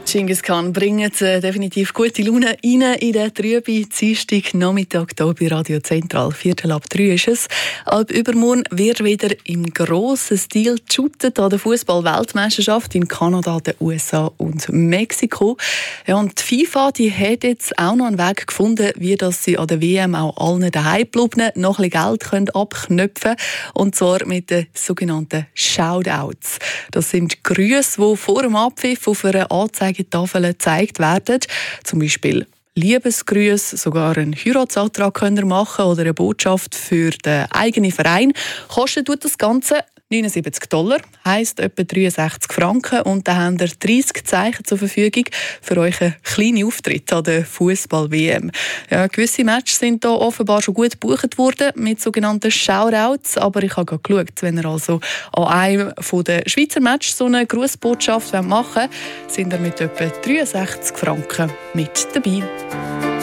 Genghis Khan bringt definitiv gute Laune rein in den trüben Dienstagnachmittag hier bei Radio Zentral. 2:45 ist es. Ab übermorgen wird wieder im grossen Stil geshootet an der Fußball-Weltmeisterschaft in Kanada, den USA und Mexiko. Ja, und die FIFA die hat jetzt auch noch einen Weg gefunden, wie dass sie an der WM auch allen daheim bleiben noch ein bisschen Geld abknöpfen können. Und zwar mit den sogenannten Shoutouts. Das sind Grüße, die vor dem Abpfiff auf einer Anzeigetafel gezeigt werden. Zum Beispiel Liebesgrüße, sogar einen Heiratsantrag könnt ihr machen oder eine Botschaft für den eigenen Verein. Kostet tut das Ganze $79, heisst etwa 63 Franken. Und dann habt ihr 30 Zeichen zur Verfügung für euren kleinen Auftritt an der Fußball-WM. Ja, gewisse Matches sind hier offenbar schon gut gebucht worden mit sogenannten Shoutouts. Aber ich habe gerade geschaut, wenn ihr also an einem der Schweizer Matches so eine Grußbotschaft machen wollt, sind ihr mit etwa 63 Franken mit dabei.